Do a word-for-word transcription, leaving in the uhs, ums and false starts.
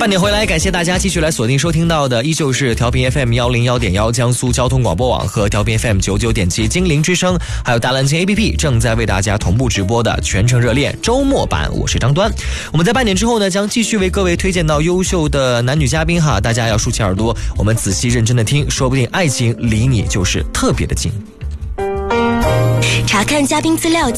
半点回来，感谢大家继续来锁定收听到的，依旧是调频 F M 一零一点一 江苏交通广播网和调频 F M 九九点七精灵之声，还有大蓝鲸 A P P 正在为大家同步直播的全程热恋周末版。我是张端，我们在半点之后呢，将继续为各位推荐到优秀的男女嘉宾哈，大家要竖起耳朵，我们仔细认真的听，说不定爱情离你就是特别的近。 查看嘉宾资料。